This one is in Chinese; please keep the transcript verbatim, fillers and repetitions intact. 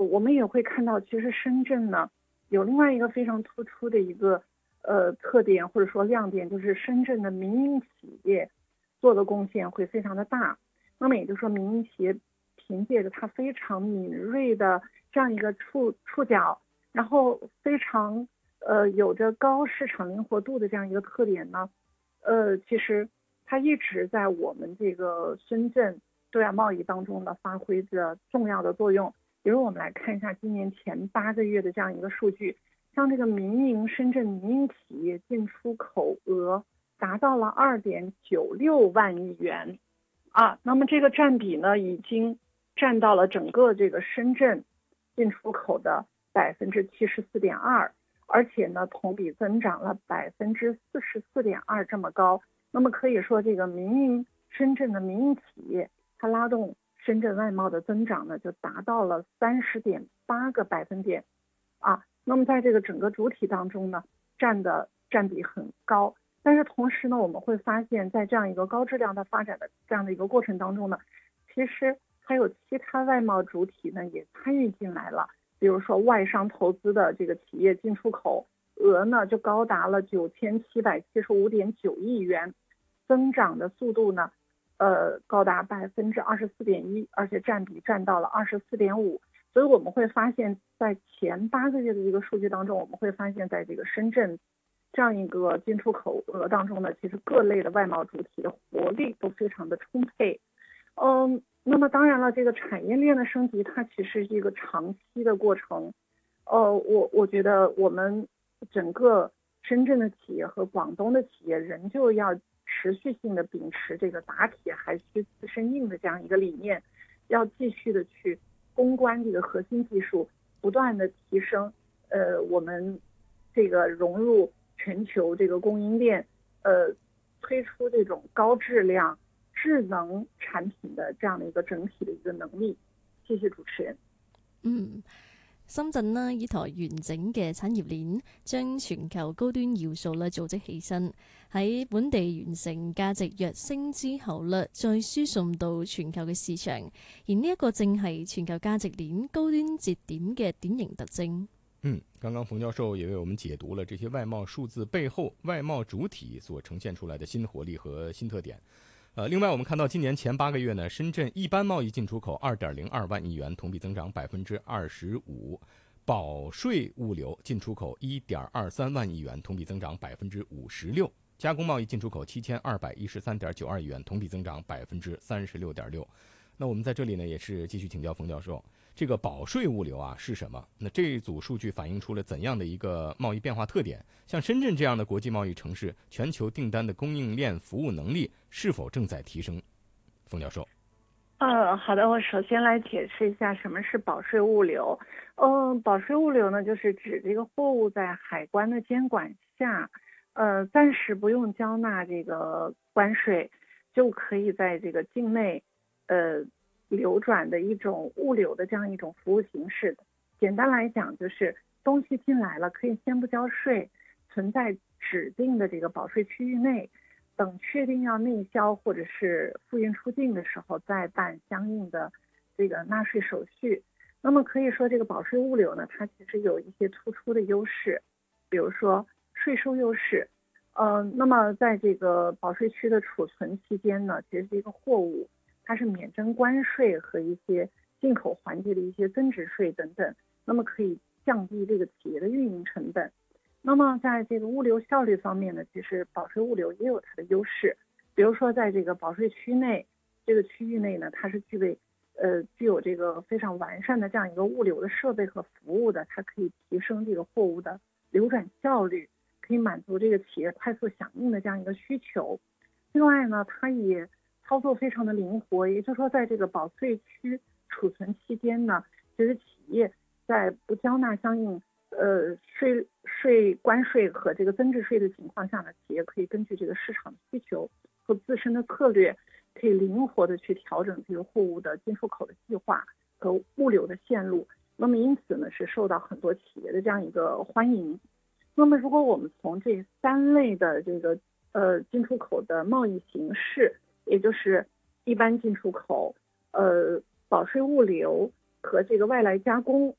我们也会看到，其实深圳呢有另外一个非常突出的一个呃特点或者说亮点，就是深圳的民营企业做的贡献会非常的大。那么也就是说，民营企业凭借着它非常敏锐的这样一个触触角，然后非常呃有着高市场灵活度的这样一个特点呢，呃，其实它一直在我们这个深圳对外贸易当中呢发挥着重要的作用。比如我们来看一下今年前八个月的这样一个数据，像这个民营深圳民营企业进出口额达到了二点九六万亿元啊，那么这个占比呢已经占到了整个这个深圳进出口的百分之七十四点二，而且呢同比增长了百分之四十四点二这么高。那么可以说，这个民营深圳的民营企业，它拉动深圳外贸的增长呢，就达到了三十点八个百分点啊。那么在这个整个主体当中呢，占的占比很高。但是同时呢，我们会发现，在这样一个高质量的发展的这样的一个过程当中呢，其实还有其他外贸主体呢也参与进来了。比如说外商投资的这个企业进出口额呢，就高达了九千七百七十五点九亿元，增长的速度呢，呃，高达百分之二十四点一，而且占比占到了二十四点五。所以我们会发现，在前八个月的这个数据当中，我们会发现，在这个深圳这样一个进出口额当中呢，其实各类的外贸主体的活力都非常的充沛。嗯，那么当然了，这个产业链的升级，它其实是一个长期的过程。呃，我我觉得我们整个深圳的企业和广东的企业仍旧要持续性的秉持这个打铁还需自身硬的这样一个理念，要继续的去攻关这个核心技术，不断的提升呃我们这个融入全球这个供应链，呃推出这种高质量智能产品的这样的一個整體的一個能力。謝謝主持人。 嗯，深圳呢依台完整嘅產業鏈，將全球高端要素咧組織起身，喺本地完成價值躍升之後咧，再輸送到全球嘅市場。而呢一個正係全球價值鏈高端節點嘅典型特徵。 嗯，刚刚冯教授也为我们解读了这些外贸数字背后外贸主体所呈现出来的新活力和新特点。呃，另外我们看到今年前八个月呢，深圳一般贸易进出口二点零二万亿元，同比增长百分之二十五；保税物流进出口一点二三万亿元，同比增长百分之五十六；加工贸易进出口七千二百一十三点九二亿元，同比增长百分之三十六点六。那我们在这里呢，也是继续请教冯教授，这个保税物流啊是什么？那这一组数据反映出了怎样的一个贸易变化特点？像深圳这样的国际贸易城市，全球订单的供应链服务能力是否正在提升？冯教授。 呃，好的，我首先来解释一下什么是保税物流。嗯、呃，保税物流呢，就是指这个货物在海关的监管下，呃，暂时不用交纳这个关税，就可以在这个境内，呃，流转的一种物流的这样一种服务形式。简单来讲，就是东西进来了，可以先不交税，存在指定的这个保税区域内。等确定要内销或者是付运出境的时候，再办相应的这个纳税手续。那么可以说，这个保税物流呢，它其实有一些突出的优势，比如说税收优势。呃，那么在这个保税区的储存期间呢，其实这个货物它是免征关税和一些进口环节的一些增值税等等，那么可以降低这个企业的运营成本。那么在这个物流效率方面呢，其实保税物流也有它的优势。比如说在这个保税区内，这个区域内呢，它是具备呃具有这个非常完善的这样一个物流的设备和服务的，它可以提升这个货物的流转效率，可以满足这个企业快速响应的这样一个需求。另外呢，它也操作非常的灵活，也就是说在这个保税区储存期间呢，其实企业在不交纳相应呃，税税关税和这个增值税的情况下呢，企业可以根据这个市场的需求和自身的策略，可以灵活的去调整这个货物的进出口的计划和物流的线路。那么因此呢，是受到很多企业的这样一个欢迎。那么如果我们从这三类的这个呃进出口的贸易形式，也就是一般进出口、呃保税物流和这个外来加工